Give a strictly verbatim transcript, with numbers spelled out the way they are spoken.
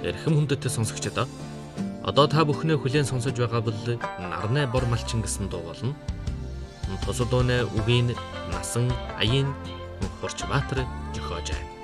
Эрхэм хүндэт сонсогчдоо одоо та бүхнээ хүлээн сонсож байгаа бол Нарны бор малчин гэсэн дуу болно. Тусад дууны үгийг Насан Аян Хурчбаатар зохиожээ.